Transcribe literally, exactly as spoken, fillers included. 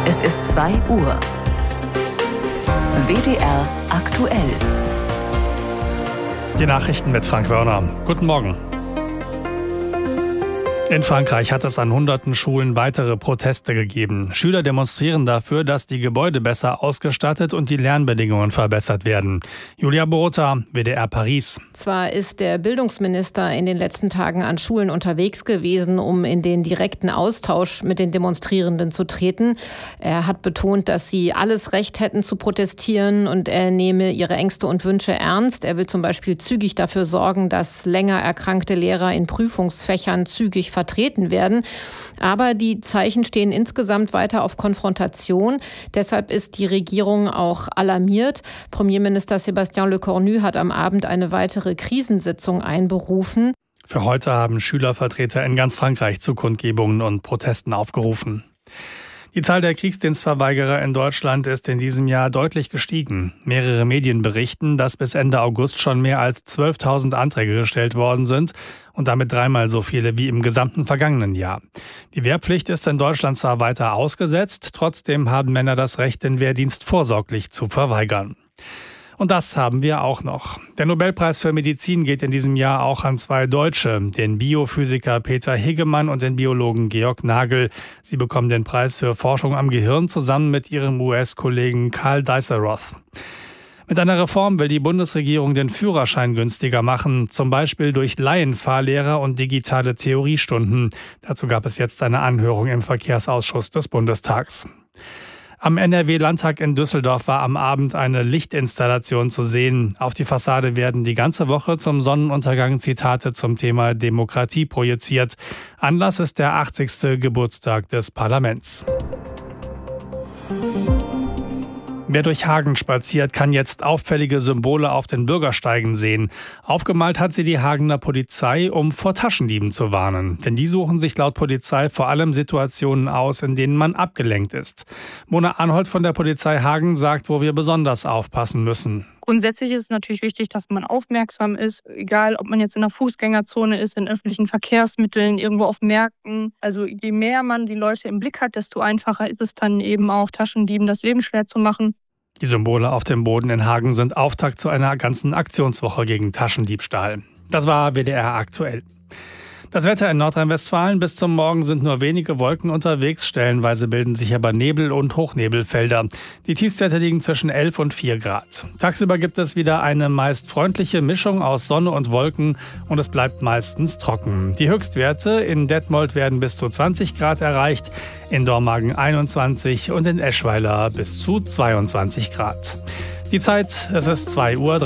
Es ist zwei Uhr. W D R aktuell. Die Nachrichten mit Frank Wörner. Guten Morgen. In Frankreich hat es an hunderten Schulen weitere Proteste gegeben. Schüler demonstrieren dafür, dass die Gebäude besser ausgestattet und die Lernbedingungen verbessert werden. Julia Borota, W D R Paris. Zwar ist der Bildungsminister in den letzten Tagen an Schulen unterwegs gewesen, um in den direkten Austausch mit den Demonstrierenden zu treten. Er hat betont, dass sie alles Recht hätten zu protestieren und er nehme ihre Ängste und Wünsche ernst. Er will zum Beispiel zügig dafür sorgen, dass länger erkrankte Lehrer in Prüfungsfächern zügig vertreten werden. Aber die Zeichen stehen insgesamt weiter auf Konfrontation. Deshalb ist die Regierung auch alarmiert. Premierminister Sébastien Lecornu hat am Abend eine weitere Krisensitzung einberufen. Für heute haben Schülervertreter in ganz Frankreich zu Kundgebungen und Protesten aufgerufen. Die Zahl der Kriegsdienstverweigerer in Deutschland ist in diesem Jahr deutlich gestiegen. Mehrere Medien berichten, dass bis Ende August schon mehr als zwölftausend Anträge gestellt worden sind und damit dreimal so viele wie im gesamten vergangenen Jahr. Die Wehrpflicht ist in Deutschland zwar weiter ausgesetzt, trotzdem haben Männer das Recht, den Wehrdienst vorsorglich zu verweigern. Und das haben wir auch noch. Der Nobelpreis für Medizin geht in diesem Jahr auch an zwei Deutsche, den Biophysiker Peter Hegemann und den Biologen Georg Nagel. Sie bekommen den Preis für Forschung am Gehirn zusammen mit ihrem U S-Kollegen Karl Deisseroth. Mit einer Reform will die Bundesregierung den Führerschein günstiger machen, zum Beispiel durch Laienfahrlehrer und digitale Theoriestunden. Dazu gab es jetzt eine Anhörung im Verkehrsausschuss des Bundestags. Am N R W-Landtag in Düsseldorf war am Abend eine Lichtinstallation zu sehen. Auf die Fassade werden die ganze Woche zum Sonnenuntergang Zitate zum Thema Demokratie projiziert. Anlass ist der achtzigste Geburtstag des Parlaments. Wer durch Hagen spaziert, kann jetzt auffällige Symbole auf den Bürgersteigen sehen. Aufgemalt hat sie die Hagener Polizei, um vor Taschendieben zu warnen. Denn die suchen sich laut Polizei vor allem Situationen aus, in denen man abgelenkt ist. Mona Arnhold von der Polizei Hagen sagt, wo wir besonders aufpassen müssen. Grundsätzlich ist es natürlich wichtig, dass man aufmerksam ist, egal ob man jetzt in der Fußgängerzone ist, in öffentlichen Verkehrsmitteln, irgendwo auf Märkten. Also je mehr man die Leute im Blick hat, desto einfacher ist es dann eben auch Taschendieben das Leben schwer zu machen. Die Symbole auf dem Boden in Hagen sind Auftakt zu einer ganzen Aktionswoche gegen Taschendiebstahl. Das war W D R aktuell. Das Wetter in Nordrhein-Westfalen: bis zum Morgen sind nur wenige Wolken unterwegs. Stellenweise bilden sich aber Nebel- und Hochnebelfelder. Die Tiefstwerte liegen zwischen elf und vier Grad. Tagsüber gibt es wieder eine meist freundliche Mischung aus Sonne und Wolken und es bleibt meistens trocken. Die Höchstwerte in Detmold werden bis zu zwanzig Grad erreicht, in Dormagen einundzwanzig und in Eschweiler bis zu zweiundzwanzig Grad. Die Zeit, es ist zwei Uhr.